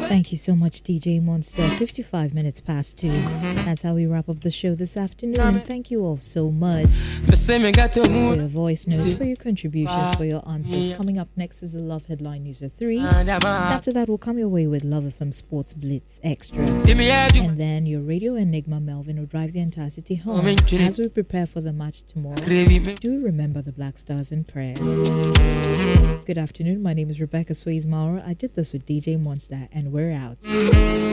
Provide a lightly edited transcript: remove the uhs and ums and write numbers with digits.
Thank you so much, DJ Monster. 55 minutes past 2. That's how we wrap up the show this afternoon. Thank you all so much for your voice notes, for your contributions, for your answers. Coming up next is the Love Headline News at 3. After that, we'll come your way with Love FM Sports Blitz Extra. And then your Radio Enigma Melvin will drive the entire city home. As we prepare for the match tomorrow, do remember the Black Stars in prayer. Good afternoon. My name is Rebecca Swayze Maurer. I did this with DJ Monster, and we're out.